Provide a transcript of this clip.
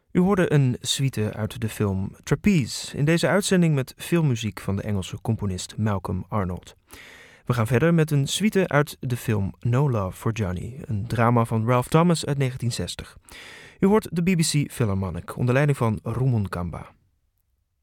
U hoorde een suite uit de film Trapeze, in deze uitzending met filmmuziek van de Engelse componist Malcolm Arnold. We gaan verder met een suite uit de film No Love for Johnny, een drama van Ralph Thomas uit 1960. U hoort de BBC Philharmonic onder leiding van Rumon Kamba.